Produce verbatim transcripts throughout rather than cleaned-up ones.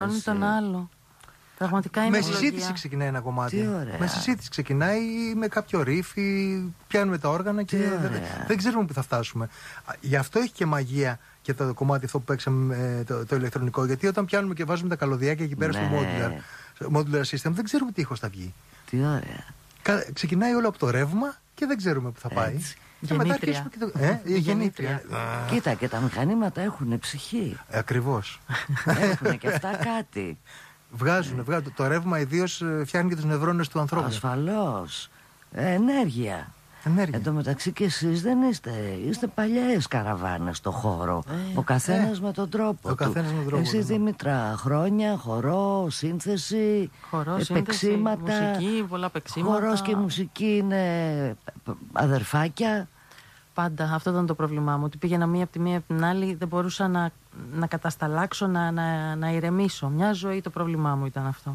τον άλλο. Πραγματικά είναι με συζήτηση ξεκινάει ένα κομμάτι. Με συζήτηση ξεκινάει με κάποιο ρίφι, πιάνουμε τα όργανα και δεν, δεν ξέρουμε που θα φτάσουμε. Γι' αυτό έχει και μαγεία και το κομμάτι αυτό που παίξαμε το, το ηλεκτρονικό. Γιατί όταν πιάνουμε και βάζουμε τα καλωδιάκια εκεί πέρα, ναι, στο modular, modular system, δεν ξέρουμε τι ήχος θα βγει. Τι ωραία. Κα, ξεκινάει όλο από το ρεύμα και δεν ξέρουμε που θα πάει. Έτσι. Και μετά αρχίσουμε και το... Ε, η γεννήτρια. Κοίτα, και τα μηχανήματα έχουν ψυχή. Ε, ακριβώς. Έχουν και αυτά κάτι. Βγάζουν, βγάζουν. Το ρεύμα ιδίως φτιάχνει και τους νευρώνες του ανθρώπου. Ασφαλώς. Ε, ενέργεια. Ενέργεια. Εν τω μεταξύ και εσείς δεν είστε, είστε παλιές καραβάνες στο χώρο. Ε, ο καθένας ε, με τον τρόπο ο του. Με τρόπο, εσύ, Δήμητρα, χρόνια, χορό, σύνθεση, χορό, επεξήματα. Σύνθεση, μουσική, πολλά επεξήματα. Χορός και μουσική είναι αδερφάκια. Πάντα αυτό ήταν το πρόβλημά μου. Ότι πήγαινα μία από τη μία από την άλλη, δεν μπορούσα να, να κατασταλάξω, να, να, να ηρεμήσω. Μια ζωή το πρόβλημά μου ήταν αυτό.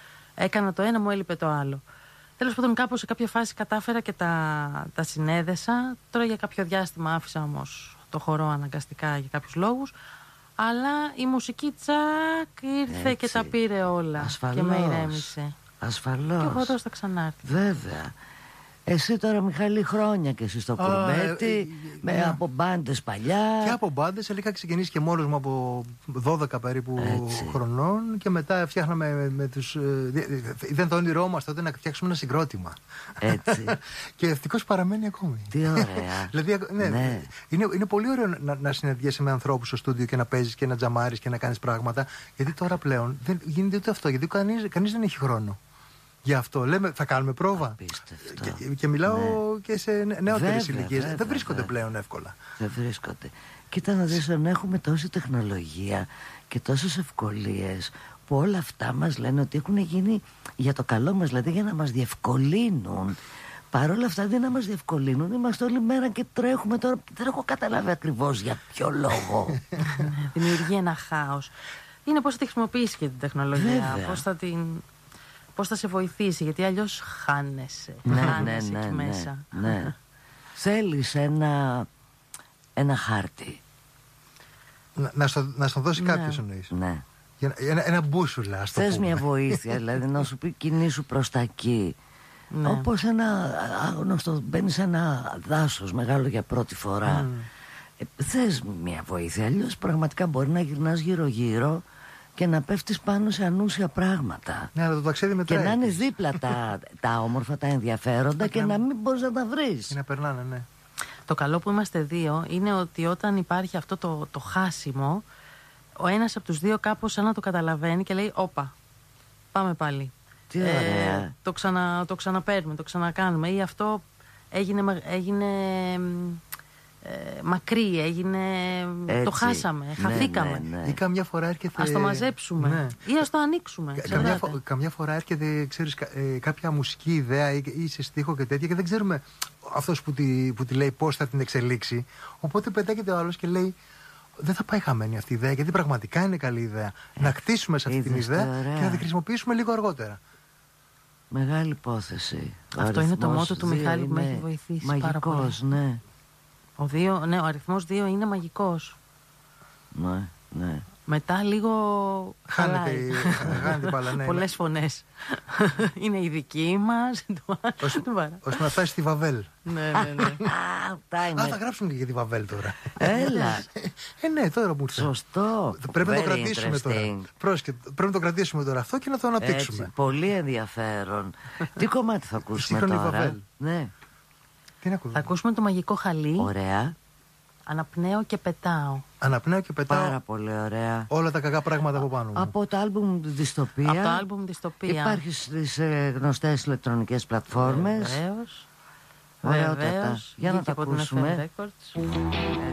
Έκανα το ένα, μου έλειπε το άλλο. Τέλος πάντων, κάπως σε κάποια φάση κατάφερα και τα, τα συνέδεσα. Τώρα για κάποιο διάστημα άφησα όμως το χορό αναγκαστικά για κάποιους λόγους. Αλλά η μουσική τσακ ήρθε. Έτσι. Και τα πήρε όλα. Ασφαλώς. Και με ηρέμησε. Ασφαλώς. Και ο χορός θα ξανάρθει. Βέβαια. Εσύ τώρα, Μιχάλη, χρόνια και εσύ στο κουρμπέτι, ε, ε, με ε, από μπάντες παλιά. Και από μπάντες, είχα ξεκινήσει και μόνος μου από δώδεκα περίπου έτσι. χρονών και μετά φτιάχναμε με, με τους... Ήταν το όνειρό μας τότε να φτιάξουμε ένα συγκρότημα. Έτσι. Και ευτυχώς παραμένει ακόμη. Τι ωραία. Δηλαδή, ναι, ναι. Είναι, είναι πολύ ωραίο να, να συναντιέσαι με ανθρώπους στο στούντιο και να παίζεις και να τζαμάρεις και να κάνεις πράγματα. Γιατί τώρα πλέον δεν γίνεται ούτε αυτό, γιατί κανείς, κανείς δεν έχει χρόνο. Γι' αυτό λέμε, θα κάνουμε πρόβα. Και, και μιλάω ναι. και σε νεότερες ηλικίες. Δεν βρίσκονται βέβαια. πλέον εύκολα. Δεν βρίσκονται. Κοίτα να δεις, αν έχουμε τόση τεχνολογία και τόσες ευκολίες, που όλα αυτά μας λένε ότι έχουν γίνει για το καλό μας, δηλαδή για να μας διευκολύνουν. Παρ' όλα αυτά, δεν να μας διευκολύνουν, είμαστε όλη μέρα και τρέχουμε τώρα. Δεν έχω καταλάβει ακριβώς για ποιο λόγο. Δημιουργεί ένα χάος. Είναι πώς θα τη χρησιμοποιήσει και την τεχνολογία. Πώς θα την... Πώς θα σε βοηθήσει, γιατί αλλιώς χάνεσαι. Ναι, χάνεσαι ναι, ναι, εκεί ναι, μέσα. Ναι. Θέλεις ένα, ένα χάρτη. Να, να, στο, να στο δώσει ναι. κάποιος εννοείς. Ναι. Ένα, ένα μπούσουλα, ας το Θες πούμε. μια βοήθεια, δηλαδή να σου πει κινήσου προς τα εκεί. Ναι. Όπως ένα άγνωστο, μπαίνεις σε ένα δάσος μεγάλο για πρώτη φορά. Mm. Ε, θες μια βοήθεια, αλλιώς πραγματικά μπορεί να γυρνάς γύρω-γύρω και να πέφτεις πάνω σε ανούσια πράγματα. Ναι, αλλά το ταξίδι μετράει. Και να είναι δίπλα τα, τα όμορφα, τα ενδιαφέροντα και να μην μπορείς να τα βρεις. Και να περνάνε, ναι. Το καλό που είμαστε δύο είναι ότι όταν υπάρχει αυτό το, το χάσιμο, ο ένας από τους δύο κάπως σαν να το καταλαβαίνει και λέει όπα, πάμε πάλι. Τι ωραία. Ε, το, ξανα, το ξαναπαίρνουμε, το ξανακάνουμε. Ή αυτό έγινε... έγινε Ε, μακρύ, έγινε. Έτσι. Το χάσαμε, ναι, χαθήκαμε. Ναι, ναι. Ή καμιά φορά έρχεται. Ας το μαζέψουμε. Ναι. Ή ας το ανοίξουμε. Κα, καμιά, φο, καμιά φορά έρχεται, ξέρεις, κα, ε, κάποια μουσική ιδέα ή, ή σε στίχο και τέτοια και δεν ξέρουμε αυτός που τη, που τη λέει πώς θα την εξελίξει. Οπότε πετάγεται ο άλλος και λέει: δεν θα πάει χαμένη αυτή η ιδέα, γιατί πραγματικά είναι καλή ιδέα. Ε, να χτίσουμε σε αυτή την ιδέα ωραία. Και να την χρησιμοποιήσουμε λίγο αργότερα. Μεγάλη υπόθεση. Αυτό είναι το μότο του Μιχάλη που με έχει βοηθήσει. Μαγικός, ναι. Ο, δύο, ναι, ο αριθμός δύο είναι μαγικός. Ναι, ναι. Μετά λίγο χάνεται η μπάλα, ναι. Πολλές φωνές. Είναι η δική μας. Ώστε να φτάσει στη Βαβέλ. Ναι, ναι, ναι. Α, θα γράψουμε και για τη Βαβέλ τώρα. Έλα. Ε, ναι, τώρα μου ήρθε. Σωστό. Πρέπει να το κρατήσουμε τώρα. Πρέπει να το κρατήσουμε τώρα αυτό και να το αναπτύξουμε. Πολύ ενδιαφέρον. Τι κομμάτι θα ακούσουμε τώρα? Ναι. Θα ακούσουμε το μαγικό χαλί. Ωραία. Αναπνέω και πετάω. Αναπνέω και πετάω. Πάρα πολύ ωραία. Όλα τα κακά πράγματα από πάνω μου. Από το άλμπουμ Δυστοπία. Από το άλμπουμ Δυστοπία. Υπάρχει στις ε, γνωστές ηλεκτρονικές πλατφόρμες. Βεβαίως. Ωραιότατα. Για να τα ακούσουμε.